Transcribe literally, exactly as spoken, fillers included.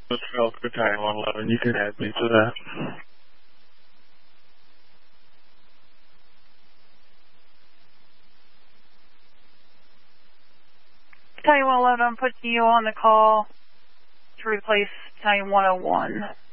It's twelve Battalion one eleven. You can add me to that. Battalion one eleven, I'm putting you on the call to replace Battalion one oh one.